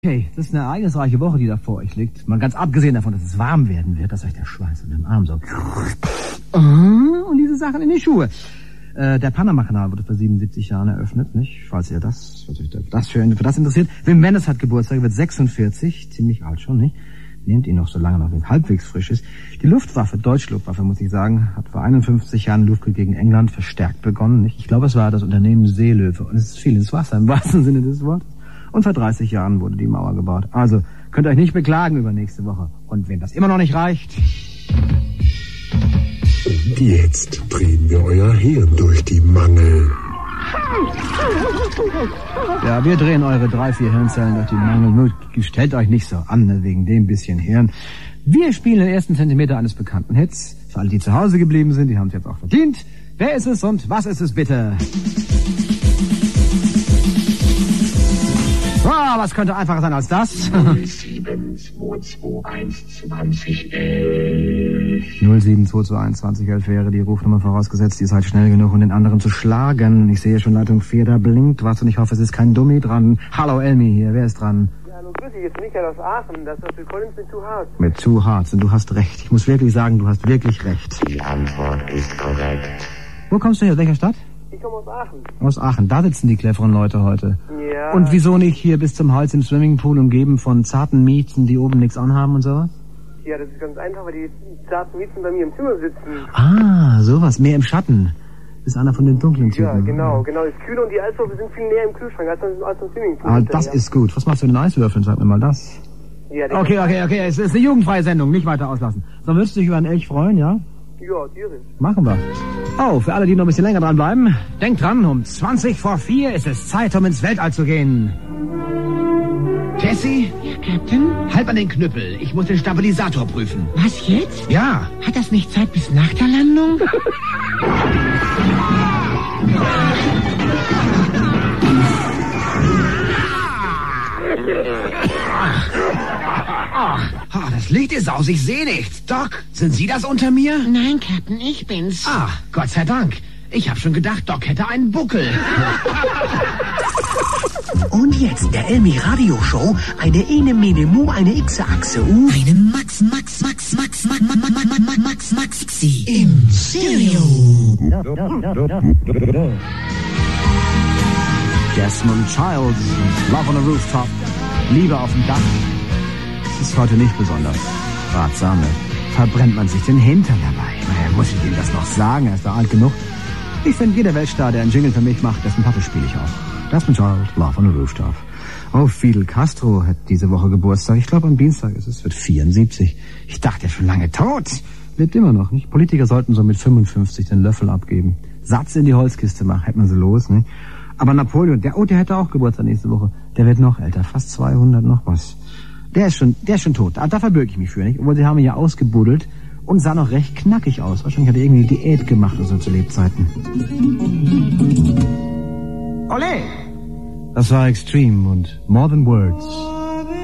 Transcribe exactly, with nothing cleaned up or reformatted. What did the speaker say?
Okay, das ist eine ereignisreiche Woche, die da vor euch liegt. Mal ganz abgesehen davon, dass es warm werden wird, dass euch der Schweiß unter dem Arm so... Und diese Sachen in die Schuhe. Äh, der Panama-Kanal wurde vor siebenundsiebzig Jahren eröffnet, nicht? Falls ihr das, was euch das für, für das interessiert. Wim Wenders hat Geburtstag, wird sechsundvierzig, ziemlich alt schon, nicht? Nehmt ihn noch, solange noch halbwegs frisch ist. Die Luftwaffe, Deutsche Luftwaffe, muss ich sagen, hat vor einundfünfzig Jahren Luftkrieg gegen England verstärkt begonnen, nicht? Ich glaube, es war das Unternehmen Seelöwe. Und es ist viel ins Wasser, im wahrsten Sinne des Wortes. Und vor dreißig Jahren wurde die Mauer gebaut. Also, könnt ihr euch nicht beklagen über nächste Woche. Und wenn das immer noch nicht reicht... Und jetzt drehen wir euer Hirn durch die Mangel. Ja, wir drehen eure drei, vier Hirnzellen durch die Mangel. Nur stellt euch nicht so an, ne, wegen dem bisschen Hirn. Wir spielen den ersten Zentimeter eines bekannten Hits. Für alle, die zu Hause geblieben sind, die haben es jetzt auch verdient. Wer ist es und was ist es bitte? Ah, was könnte einfacher sein als das? null sieben zwei zwei eins zwanzig elf null sieben zwei zwei eins zwanzig elf wäre die Rufnummer, vorausgesetzt, die ist halt schnell genug, um den anderen zu schlagen. Ich sehe schon Leitung vier, da blinkt was und ich hoffe, es ist kein Dummi dran. Hallo Elmi hier, wer ist dran? Ja, hallo, grüß dich, jetzt Michael aus Aachen. Das ist für Collins mit Too Hard. Mit Too Hard, und du hast recht. Ich muss wirklich sagen, du hast wirklich recht. Die Antwort ist korrekt. Wo kommst du her, aus welcher Stadt? Ich komme aus Aachen. Aus Aachen, da sitzen die cleveren Leute heute. Ja. Und wieso nicht hier bis zum Hals im Swimmingpool umgeben von zarten Miezen, die oben nichts anhaben und sowas? Ja, das ist ganz einfach, weil die zarten Mieten bei mir im Zimmer sitzen. Ah, sowas, mehr im Schatten. Ist einer von den dunklen Typen. Ja, genau, genau. Ist kühl und die Eiswürfel sind viel näher im Kühlschrank als, als im Swimmingpool. Ah, das ja. ist gut. Was machst du mit den Eiswürfeln? Sag mir mal das. Ja, okay, okay, okay. Es ist eine jugendfreie Sendung. Nicht weiter auslassen. So, würdest du dich über einen Elch freuen, ja? Ja, tierisch. Machen wir. Oh, für alle, die noch ein bisschen länger dran bleiben, denkt dran, um zwanzig vor vier ist es Zeit, um ins Weltall zu gehen. Jessie? Ja, Captain? Halt mal den Knüppel. Ich muss den Stabilisator prüfen. Was jetzt? Ja. Hat das nicht Zeit bis nach der Landung? Ah, das Licht ist aus, ich sehe nichts. Doc, sind Sie das unter mir? Nein, Captain, ich bin's. Ah, Gott sei Dank. Ich habe schon gedacht, Doc hätte einen Buckel. Und jetzt der Elmi Radio Show, eine Ene Mene Mu, eine Xe Achse U, eine Max Max Max Max Max Max Max Max Max Xi im Stereo. Desmond Child, Love on a Rooftop, Liebe auf dem Dach. Das ist heute nicht besonders ratsam. Verbrennt man sich den Hintern dabei. Naja, muss ich ihm das noch sagen, er ist da alt genug. Ich finde, jeder Weltstar, der einen Jingle für mich macht, dessen Pappe spiele ich auch. Desmond Child, Love on a Rooftop. Oh, Fidel Castro hat diese Woche Geburtstag. Ich glaube, am Dienstag ist es, wird vierundsiebzig. Ich dachte, er ist schon lange tot. Lebt immer noch, nicht? Politiker sollten so mit fünfundfünfzig den Löffel abgeben. Satz in die Holzkiste machen, hätte man so los, nicht? Aber Napoleon, der, oh, der hätte auch Geburtstag nächste Woche. Der wird noch älter, fast zweihundert noch was. Der ist schon, der ist schon tot. Da verbürge ich mich für, nicht? Obwohl, sie haben ihn ja ausgebuddelt und sah noch recht knackig aus. Wahrscheinlich hat er irgendwie Diät gemacht oder so zu Lebzeiten. Olé! Das war Extreme und More Than Words.